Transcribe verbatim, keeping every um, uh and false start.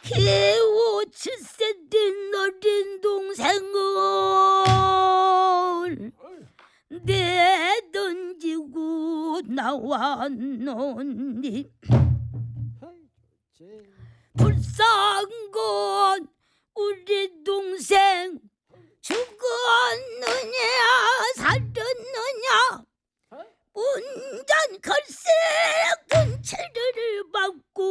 오칠세 된 어린 동생을 내던지고 나왔노니 불쌍한 건 우리 동생 죽었느냐